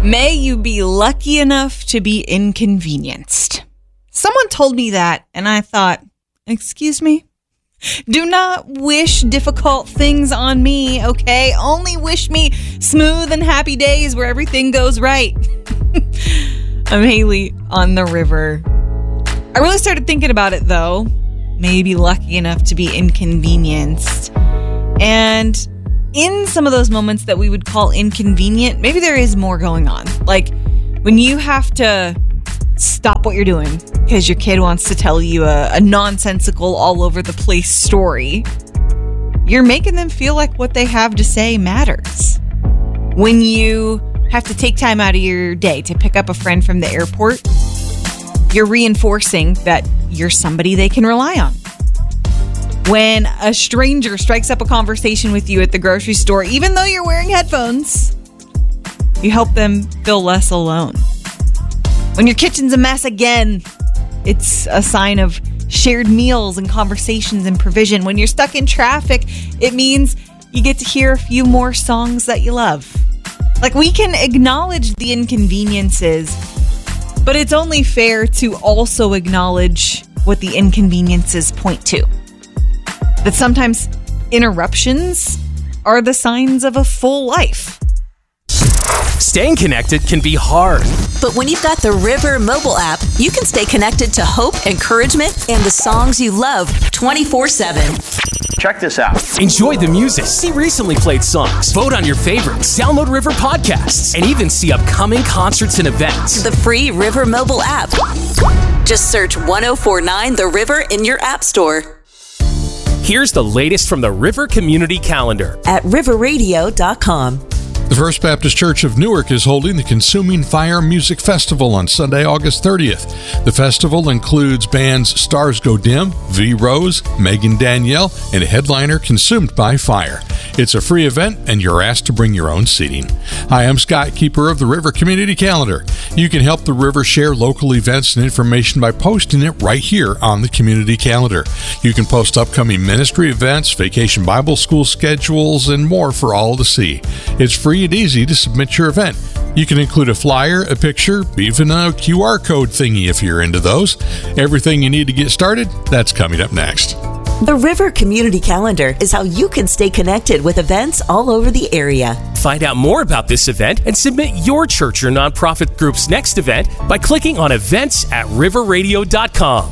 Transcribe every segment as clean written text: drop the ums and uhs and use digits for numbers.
May you be lucky enough to be inconvenienced. Someone told me that, and I thought, excuse me? Do not wish difficult things on me, okay? Only wish me smooth and happy days where everything goes right. I'm Haley on the river. I really started thinking about it, though. Maybe lucky enough to be inconvenienced. And in some of those moments that we would call inconvenient, maybe there is more going on. Like when you have to stop what you're doing because your kid wants to tell you a nonsensical, all over the place story, you're making them feel like what they have to say matters. When you have to take time out of your day to pick up a friend from the airport, you're reinforcing that you're somebody they can rely on. When a stranger strikes up a conversation with you at the grocery store, even though you're wearing headphones, you help them feel less alone. When your kitchen's a mess again, it's a sign of shared meals and conversations and provision. When you're stuck in traffic, it means you get to hear a few more songs that you love. Like, we can acknowledge the inconveniences, but it's only fair to also acknowledge what the inconveniences point to. That sometimes interruptions are the signs of a full life. Staying connected can be hard. But when you've got the River mobile app, you can stay connected to hope, encouragement, and the songs you love 24/7. Check this out. Enjoy the music, see recently played songs, vote on your favorites, download River podcasts, and even see upcoming concerts and events. The free River mobile app. Just search 1049 The River in your app store. Here's the latest from the River Community Calendar at riverradio.com. The First Baptist Church of Newark is holding the Consuming Fire Music Festival on Sunday, August 30th. The festival includes bands Stars Go Dim, V. Rose, Megan Danielle, and headliner Consumed by Fire. It's a free event, and you're asked to bring your own seating. Hi, I'm Scott, keeper of the River Community Calendar. You can help the River share local events and information by posting it right here on the Community Calendar. You can post upcoming ministry events, vacation Bible school schedules, and more for all to see. It's free and easy to submit your event. You can include a flyer, a picture, even a QR code thingy if you're into those. Everything you need to get started, that's coming up next. The River Community Calendar is how you can stay connected with events all over the area. Find out more about this event and submit your church or nonprofit group's next event by clicking on events at riverradio.com.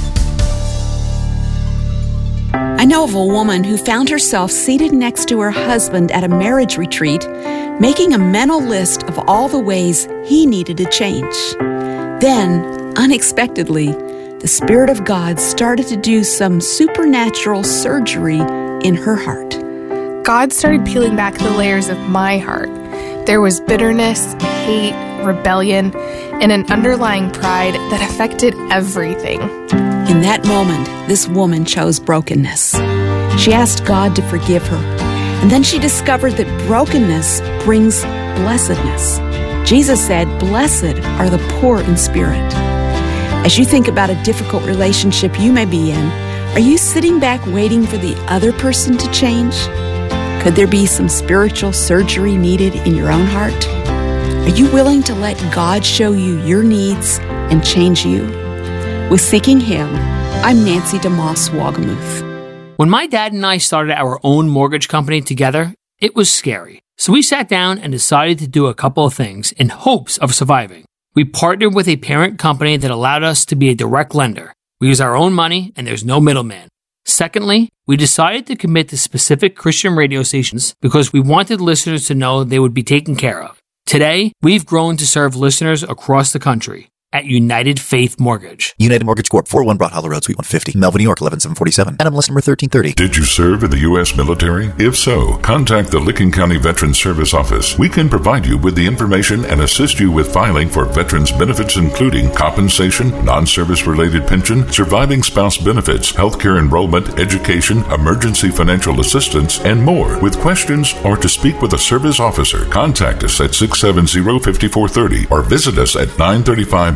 I know of a woman who found herself seated next to her husband at a marriage retreat, making a mental list of all the ways he needed to change. Then, unexpectedly, the Spirit of God started to do some supernatural surgery in her heart. God started peeling back the layers of my heart. There was bitterness, hate, rebellion, and an underlying pride that affected everything. In that moment, this woman chose brokenness. She asked God to forgive her, and then she discovered that brokenness brings blessedness. Jesus said, "Blessed are the poor in spirit." As you think about a difficult relationship you may be in, are you sitting back waiting for the other person to change? Could there be some spiritual surgery needed in your own heart? Are you willing to let God show you your needs and change you? With Seeking Him, I'm Nancy DeMoss Wagamuth. When my dad and I started our own mortgage company together, it was scary. So we sat down and decided to do a couple of things in hopes of surviving. We partnered with a parent company that allowed us to be a direct lender. We use our own money and there's no middleman. Secondly, we decided to commit to specific Christian radio stations because we wanted listeners to know they would be taken care of. Today, we've grown to serve listeners across the country at United Faith Mortgage. United Mortgage Corp., 401 Broad Hollow Road, Suite 150, Melville, New York, 11747. NMLS number 1330. Did you serve in the U.S. military? If so, contact the Licking County Veterans Service Office. We can provide you with the information and assist you with filing for veterans benefits, including compensation, non-service-related pension, surviving spouse benefits, healthcare enrollment, education, emergency financial assistance, and more. With questions or to speak with a service officer, contact us at 670-5430 or visit us at 935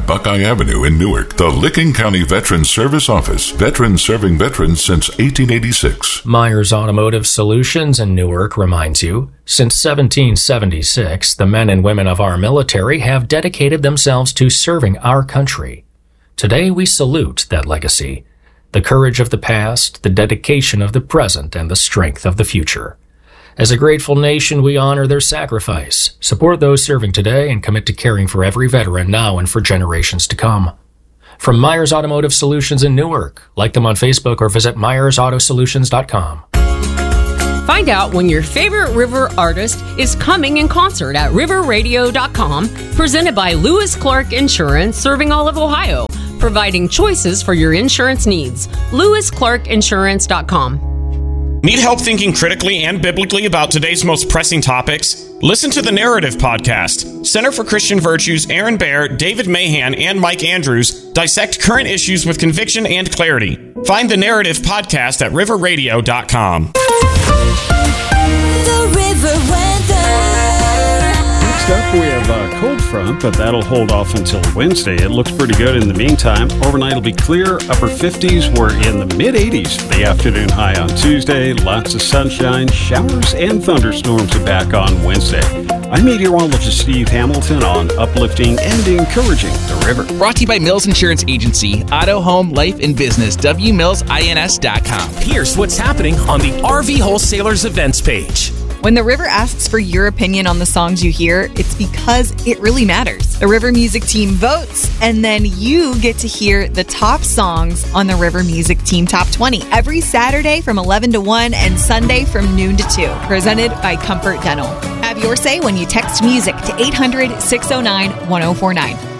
Buckeye Avenue in Newark. The Licking County Veterans Service Office. Veterans serving veterans since 1886. Myers Automotive Solutions in Newark reminds you, since 1776, the men and women of our military have dedicated themselves to serving our country. Today we salute that legacy, the courage of the past, the dedication of the present, and the strength of the future. As a grateful nation, we honor their sacrifice, support those serving today, and commit to caring for every veteran now and for generations to come. From Myers Automotive Solutions in Newark, like them on Facebook or visit MyersAutoSolutions.com. Find out when your favorite river artist is coming in concert at riverradio.com, presented by Lewis Clark Insurance, serving all of Ohio, providing choices for your insurance needs. LewisClarkInsurance.com. Need help thinking critically and biblically about today's most pressing topics? Listen to the Narrative Podcast. Center for Christian Virtues' Aaron Baer, David Mahan, and Mike Andrews dissect current issues with conviction and clarity. Find the Narrative Podcast at riverradio.com. The River Weather. Next up, we have a cold front, but that'll hold off until Wednesday. It looks pretty good in the meantime. Overnight will be clear, upper 50s. We're in the mid-80s for the afternoon high on Tuesday. Lots of sunshine, showers, and thunderstorms are back on Wednesday. I'm meteorologist Steve Hamilton on uplifting and encouraging the river. Brought to you by Mills Insurance Agency, Auto, Home, Life, and Business, WMillsINS.com. Here's what's happening on the RV Wholesalers events page. When the River asks for your opinion on the songs you hear, it's because it really matters. The River Music Team votes, and then you get to hear the top songs on the River Music Team Top 20 every Saturday from 11 to 1 and Sunday from noon to 2. Presented by Comfort Dental. Have your say when you text music to 800-609-1049.